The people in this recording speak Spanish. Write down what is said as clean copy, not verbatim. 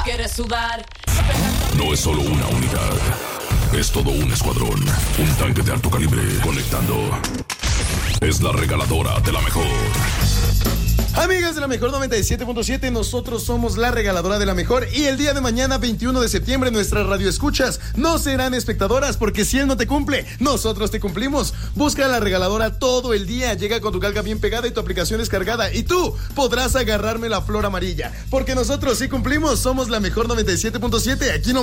¿Quieres sudar? No es solo una unidad, es todo un escuadrón. Un tanque de alto calibre conectando. Es la regaladora de la mejor. Amigas de la mejor 97.7, nosotros somos la regaladora de la mejor y el día de mañana, 21 de septiembre, nuestras radioescuchas no serán espectadoras porque si él no te cumple, nosotros te cumplimos. Busca a la regaladora todo el día, llega con tu calca bien pegada y tu aplicación descargada y tú podrás agarrarme la flor amarilla porque nosotros sí cumplimos, somos la mejor 97.7, aquí nomás.